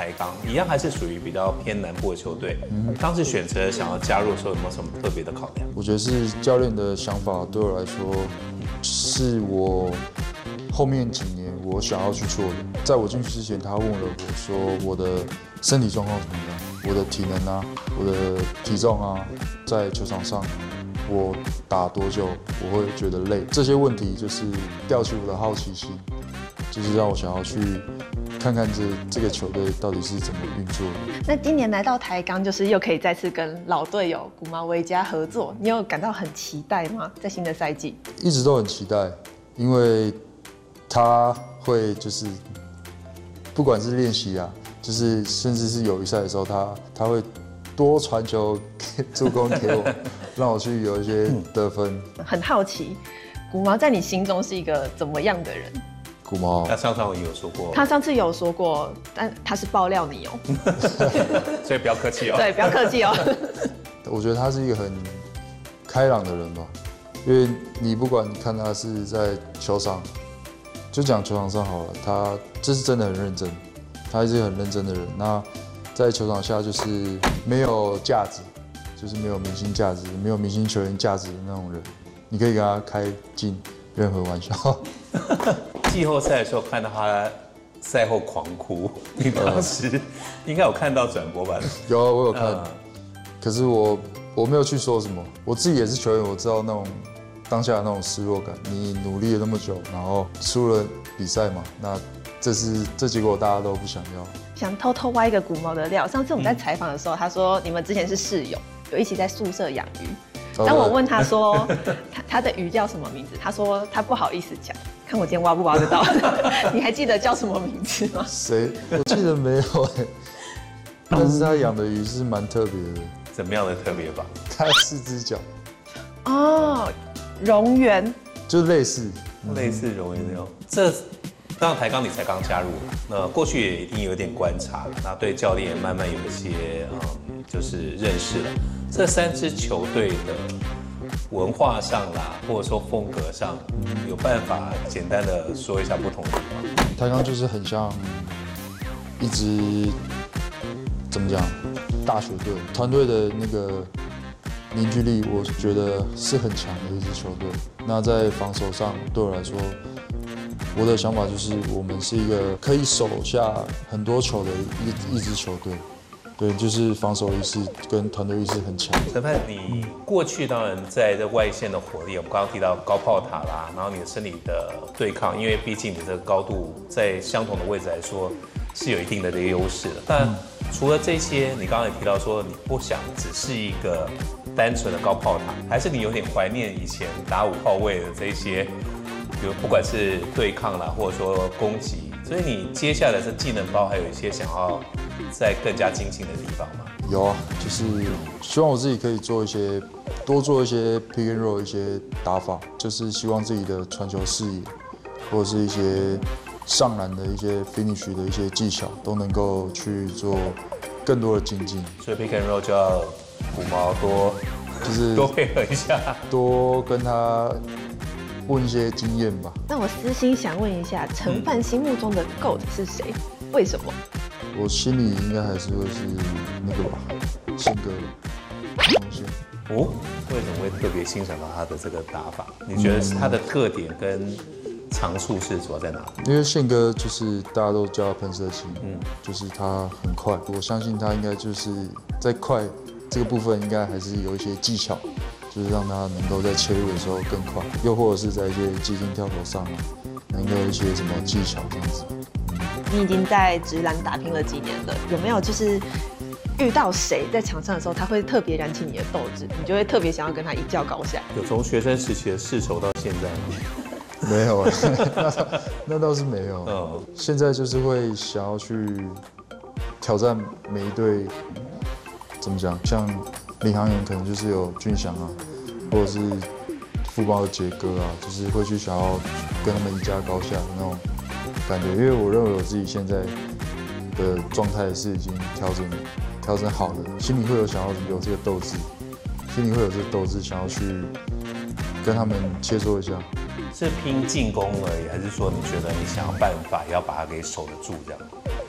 台钢，一样还是属于比较偏南部的球队。当时选择想要加入的时候，有没有什么特别的考量？ 我觉得是教练的想法对我来说，是我后面几年我想要去做的。在我进去之前，他问了我说我的身体状况怎么样，我的体能啊，我的体重啊，在球场上我打多久我会觉得累，这些问题就是吊起我的好奇心，就是让我想要去看看这个球队到底是怎么运作的。 那今年来到台钢，就是又可以再次跟老队友古毛维嘉合作，你有感到很期待吗？在新的赛季， 一直都很期待，因为他会就是不管是练习啊，就是甚至是友谊赛的时候，他会多传球助攻给我，让我去有一些得分。 很好奇，古毛在你心中是一个怎么样的人？ 古毛， 那上我也有说过， 他上次有说过，但他是爆料你哦， 所以不要客气哦。 对，不要客气哦。 我觉得他是一个很开朗的人吧，因为你不管看他是在球场，就讲球场上好了，他这是真的很认真，他是一个很认真的人。那在球场下就是没有价值，就是没有明星价值，没有明星球员价值的那种人，你可以跟他开尽任何玩笑。 季后赛的时候看到他赛后狂哭，你当时应该有看到转播吧？ 有，我有看，可是我没有去说什么。我自己也是球员，我知道那种当下的那种失落感。你努力了那么久，然后输了比赛嘛，那这结果大家都不想要。 想偷偷挖一个古毛的料，上次我们在采访的时候，他说你们之前是室友，有一起在宿舍养鱼。当我问他说他的鱼叫什么名字，他说他不好意思讲，看我今天挖不挖得到。你还记得叫什么名字吗？ 谁？我记得没有哎。但是他养的鱼是蛮特别的。 怎么样的特别法？ 它4只脚。 哦，蝾螈。 就类似蝾螈那种。这当然台钢你才刚加入，那过去也一定有点观察，那对教练也慢慢有一些就是认识了。这3支球队的文化上啦，或者说风格上，有办法简单的说一下不同的地方？ 台钢就是很像一支怎么讲大球队，团队的那个凝聚力，我觉得是很强的一支球队。那在防守上，对我来说，我的想法就是我们是一个可以守下很多球的一支球队。对，就是防守意识跟团队意识很强。 陈范，你过去当然在这外线的火力，我们刚刚提到高炮塔啦，然后你的身体的对抗，因为毕竟你这个高度在相同的位置来说是有一定的这个优势的。但除了这些，你刚刚也提到说你不想只是一个单纯的高炮塔，还是你有点怀念以前打5号位的这些，比如不管是对抗啦，或者说攻击，所以你接下来的技能包还有一些想要在更加精进的地方吗？ 有啊，就是希望我自己可以多做一些 pick and roll 一些打法，就是希望自己的传球视野或者是一些上篮的一些 finish 的一些技巧都能够去做更多的精进。 所以 pick and roll 就要古毛就是多配合一下， 多跟他问一些经验吧。 那我私心想问一下，陈范心目中的 GOAT 是谁？为什么？ 我心里应该还是会是那个吧，宪哥哦，为什么会特别欣赏到他的这个打法？你觉得是他的特点跟长处是主要在哪？ 因为宪哥就是大家都叫他喷射机，就是他很快，我相信他应该就是在快这个部分应该还是有一些技巧，就是让他能够在切入的时候更快，又或者是在一些急停跳投上啊，能够有一些什么技巧这样子。 你已经在职篮打拼了几年了，有没有就是遇到谁在场上的时候，他会特别燃起你的斗志，你就会特别想要跟他一较高下？ 有从学生时期的世仇到现在吗？ 没有，那倒是没有。现在就是会想要去挑战每一队，怎么讲？像领航员可能就是有俊祥啊，或者是富邦的杰哥啊，就是会去想要跟他们一较高下的那种感觉。因为我认为我自己现在的状态是已经调整好的，心里会有想要有这个斗志，想要去跟他们切磋一下。 是拼进攻而已，还是说你觉得你想要办法要把它给守得住这样？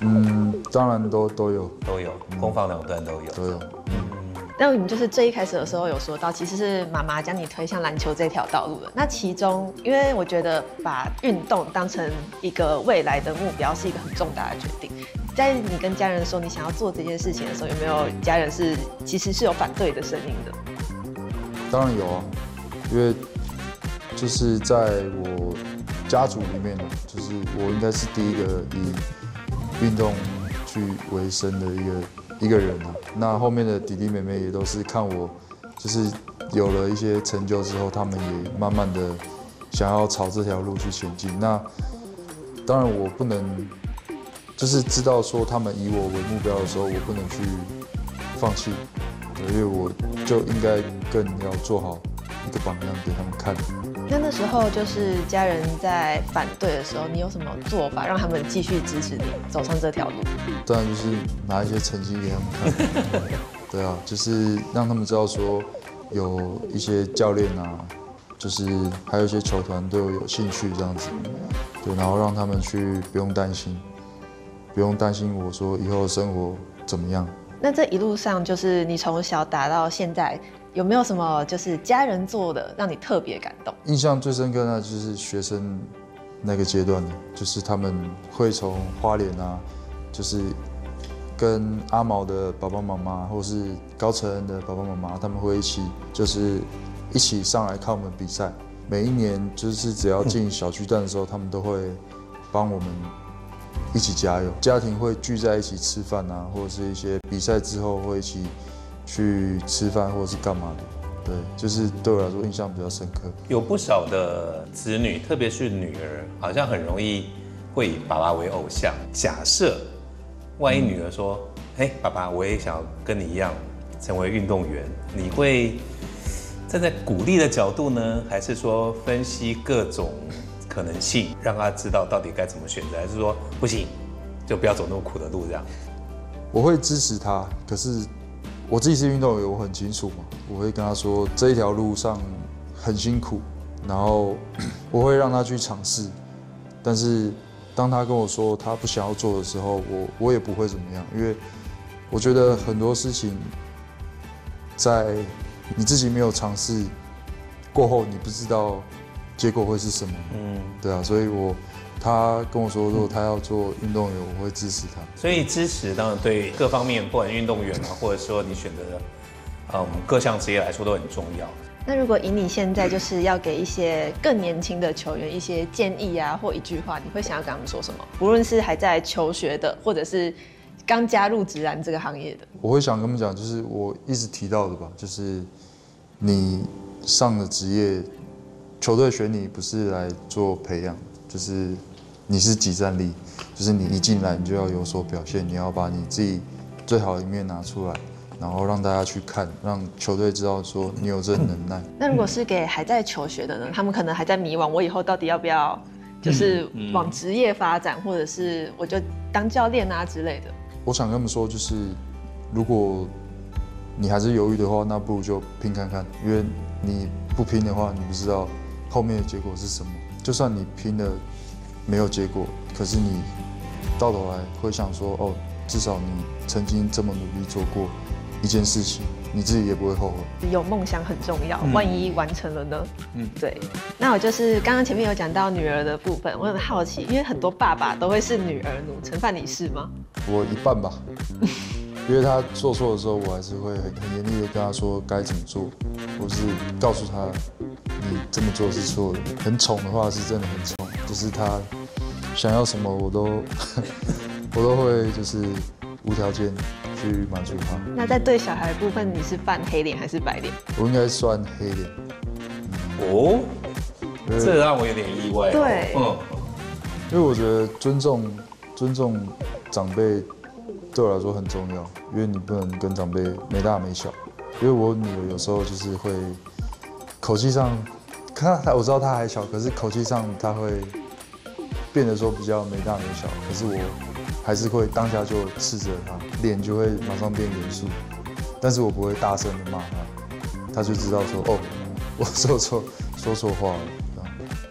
当然都有， 攻防两端都有。 那你们就是最一开始的时候有说到，其实是妈妈将你推向篮球这条道路的。那其中，因为我觉得把运动当成一个未来的目标是一个很重大的决定。在你跟家人说你想要做这件事情的时候，有没有家人其实是有反对的声音的？ 当然有啊，因为就是在我家族里面，就是我应该是第一个以运动去为生的一个人啊。那后面的弟弟妹妹也都是看我，就是有了一些成就之后，他们也慢慢的想要朝这条路去前进。那当然我不能，就是知道说他们以我为目标的时候，我不能去放弃，因为我就应该更要做好一个榜样给他们看。 那时候就是家人在反对的时候，你有什么做法让他们继续支持你走上这条路？ 当然就是拿一些成绩给他们看，对啊，就是让他们知道说有一些教练啊，就是还有一些球团对我有兴趣这样子，对，然后让他们去不用担心我说以后的生活怎么样。 那这一路上就是你从小打到现在，有没有什么就是家人做的让你特别感动？ 印象最深刻的就是学生那个阶段，就是他们会从花莲啊，就是跟阿毛的爸爸妈妈，或是高承恩的爸爸妈妈，他们会一起上来看我们比赛。每一年就是只要进小巨蛋的时候，他们都会帮我们一起加油。家庭会聚在一起吃饭啊，或者是一些比赛之后会一起去吃饭或者是干嘛的。对，就是对我来说印象比较深刻。 有不少的子女，特别是女儿，好像很容易会以爸爸为偶像。假设万一女儿说：“嘿，爸爸，我也想要跟你一样成为运动员。”你会站在鼓励的角度呢，还是说分析各种可能性，让他知道到底该怎么选择，还是说不行，就不要走那么苦的路这样？ 我会支持他，可是我自己是运动员，我很清楚嘛，我会跟他说这一条路上很辛苦，然后我会让他去尝试，但是当他跟我说他不想要做的时候，我也不会怎么样，因为我觉得很多事情在你自己没有尝试过后，你不知道结果会是什么。对啊，所以他跟我说，如果他要做运动员，我会支持他。 所以支持当然对各方面，不管运动员啊，或者说你选择的各项职业来说都很重要。 那如果以你现在就是要给一些更年轻的球员一些建议啊，或一句话，你会想要跟他们说什么？无论是还在求学的，或者是刚加入职篮这个行业的， 我会想跟他们讲，就是我一直提到的吧，就是你上了职业，球队选你不是来做培养，就是你是即战力，就是你一进来你就要有所表现，你要把你自己最好的一面拿出来，然后让大家去看，让球队知道说你有这能耐。 那如果是给还在求学的呢，他们可能还在迷惘，我以后到底要不要就是往职业发展，或者是我就当教练啊之类的。 我想跟他们说，就是如果你还是犹豫的话，那不如就拼看看，因为你不拼的话，你不知道后面的结果是什么。就算你拼了没有结果，可是你到头来会想说，哦，至少你曾经这么努力做过一件事情，你自己也不会后悔。 有梦想很重要，万一完成了呢？对。那我就是刚刚前面有讲到女儿的部分，我很好奇，因为很多爸爸都会是女儿奴，陈范你是吗？ 我一半吧，因为他做错的时候，我还是会很严厉的跟他说该怎么做，或是告诉他你这么做是错的。很宠的话是真的很宠，就是他想要什么我都会就是无条件去满足他。 那在对小孩的部分，你是扮黑脸还是白脸？ 我应该算黑脸。 哦，这让我有点意外。 对， 因为我觉得尊重长辈对我来说很重要，因为你不能跟长辈没大没小。因为我女儿有时候就是会口气上，我知道她还小，可是口气上她会变得说比较没大没小，可是我还是会当下就斥责她，脸就会马上变严肃，但是我不会大声的骂她，她就知道说哦，我说错话了。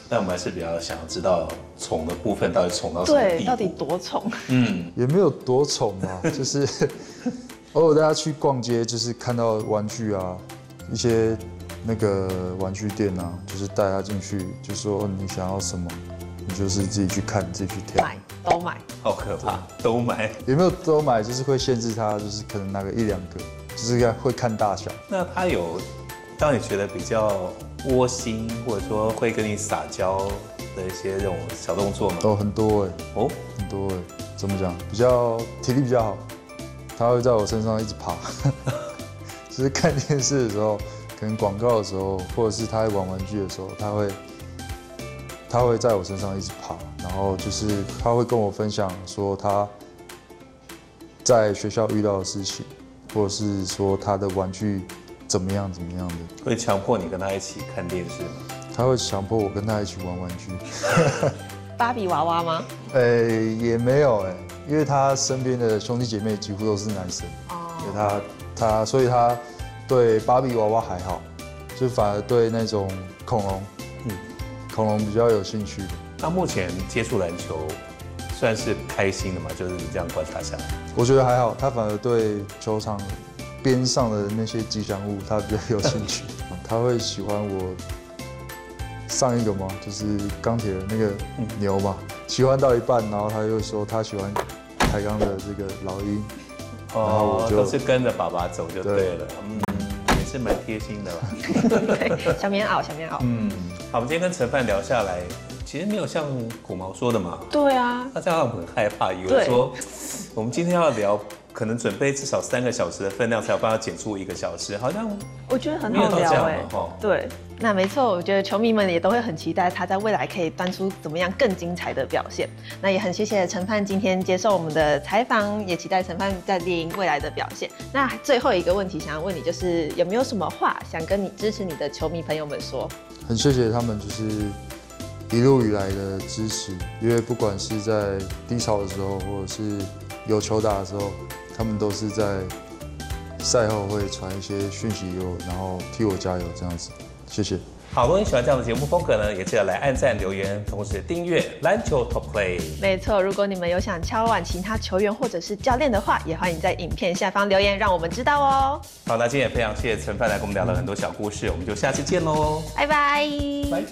但我们还是比较想要知道宠的部分到底宠到什么地步， 对，到底多宠？ 也没有多宠嘛，就是偶尔大家去逛街，就是看到玩具啊，一些那个玩具店啊，就是带他进去，就说你想要什么，你就是自己去看，自己去挑， 买都买。 好可怕，都买。 有没有都买，就是会限制他，就是可能拿个1、2个，就是会看大小。 那他有让你觉得比较窝心，或者说会跟你撒娇的一些这种小动作吗？ 哦，很多哎，很多哎，怎么讲？比较体力比较好，他会在我身上一直爬。就是看电视的时候，可能广告的时候，或者是他在玩玩具的时候，他会在我身上一直爬，然后就是他会跟我分享说他在学校遇到的事情，或者是说他的玩具怎么样的。 会强迫你跟他一起看电视吗？ 他会强迫我跟他一起玩玩具。 芭比娃娃吗？ 也没有因为他身边的兄弟姐妹几乎都是男生，所以他对芭比娃娃还好，就反而对那种恐龙比较有兴趣。 那目前接触篮球算是开心的嘛？就是你这样观察下来， 我觉得还好，他反而对球场边上的那些吉祥物他比较有兴趣。他会喜欢我上一个吗？就是钢铁人那个牛嘛，喜欢到一半，然后他又说他喜欢台钢的这个老鹰，然后我就都是跟着爸爸走就对了，也是蛮贴心的啦。 对，小棉袄。 好，我们今天跟陈范聊下来，其实没有像古毛说的嘛。 对啊， 那这样让我们很害怕，以为说我们今天要聊，可能准备至少3个小时的分量，才有办法剪出1个小时，好像我觉得很好聊对，那没错，我觉得球迷们也都会很期待他在未来可以端出怎么样更精彩的表现。那也很谢谢陈范今天接受我们的采访，也期待陈范在猎鹰未来的表现。那最后一个问题想要问你，就是有没有什么话想跟你支持你的球迷朋友们说？ 很谢谢他们，就是一路以来的支持，因为不管是在低潮的时候，或者是有球打的时候，他们都是在赛后会传一些讯息给我，然后替我加油这样子。谢谢。 好，如果你喜欢这样的节目风格呢，也记得来按赞、留言，同时订阅篮球 Top Play。 没错，如果你们有想敲碗其他球员或者是教练的话，也欢迎在影片下方留言，让我们知道哦。 好，那今天也非常谢谢陈范来跟我们聊了很多小故事，我们就下次见喽， 拜拜。 拜。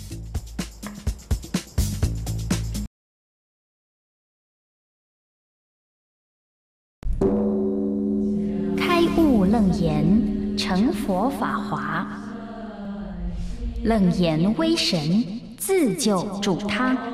开悟楞严，成佛法华。楞严威神，自救主他。